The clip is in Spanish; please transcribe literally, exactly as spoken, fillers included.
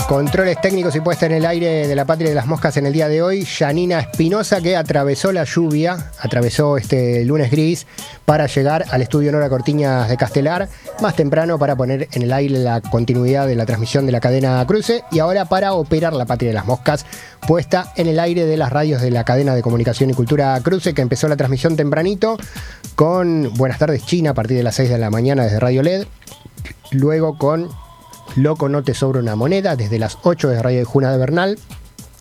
Controles técnicos y puesta en el aire de la Patria de las Moscas en el día de hoy, Yanina Espinosa, que atravesó la lluvia, atravesó este lunes gris para llegar al estudio Nora Cortiñas de Castelar, más temprano para poner en el aire la continuidad de la transmisión de la cadena Cruce y ahora para operar la Patria de las Moscas, puesta en el aire de las radios de la cadena de comunicación y cultura Cruce, que empezó la transmisión tempranito con Buenas tardes China a partir de las seis de la mañana desde Radio L E D, luego con Loco, no te sobra una moneda, desde las ocho de Radio de Juna de Bernal.